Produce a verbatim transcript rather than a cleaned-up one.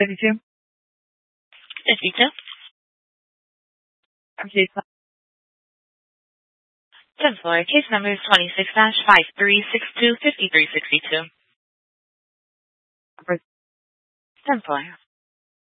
fifty-two. fifty-two. Case ten floor. Case number is twenty-six dash five three six two five three six two. number ten floor.